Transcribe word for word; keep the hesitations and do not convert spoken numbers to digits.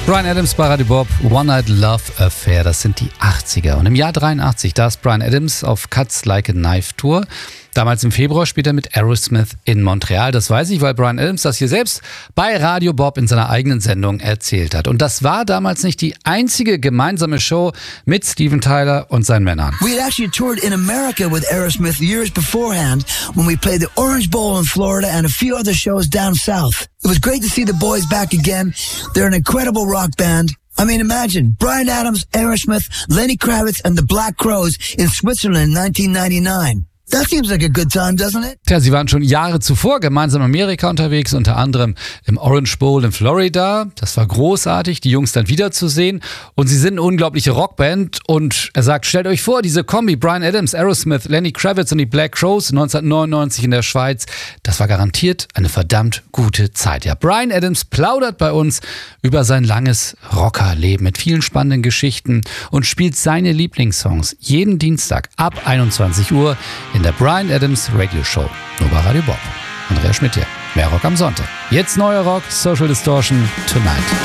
Bryan Adams bei Radio Bob, One Night Love Affair, das sind die achtziger. Und im Jahr dreiundachtzig, da ist Bryan Adams auf Cuts Like a Knife Tour. Damals im Februar spielt er mit Aerosmith in Montreal. Das weiß ich, weil Bryan Adams das hier selbst bei Radio Bob in seiner eigenen Sendung erzählt hat. Und das war damals nicht die einzige gemeinsame Show mit Steven Tyler und seinen Männern. We had actually toured in America with Aerosmith years beforehand when we played the Orange Bowl in Florida and a few other shows down south. It was great to see the boys back again. They're an incredible rock band. I mean, imagine Bryan Adams, Aerosmith, Lenny Kravitz and the Black Crowes in Switzerland in nineteen ninety-nine. That seems like a good time, doesn't it? Tja, sie waren schon Jahre zuvor gemeinsam in Amerika unterwegs, unter anderem im Orange Bowl in Florida. Das war großartig, die Jungs dann wiederzusehen. Und sie sind eine unglaubliche Rockband. Und er sagt, stellt euch vor, diese Kombi Bryan Adams, Aerosmith, Lenny Kravitz und die Black Crowes neunzehnhundertneunundneunzig in der Schweiz. Das war garantiert eine verdammt gute Zeit. Ja, Bryan Adams plaudert bei uns über sein langes Rockerleben mit vielen spannenden Geschichten und spielt seine Lieblingssongs jeden Dienstag ab einundzwanzig Uhr in der Bryan Adams Radio Show. Nur bei Radio Bob. Andrea Schmidt hier. Mehr Rock am Sonntag. Jetzt neuer Rock, Social Distortion, Tonight.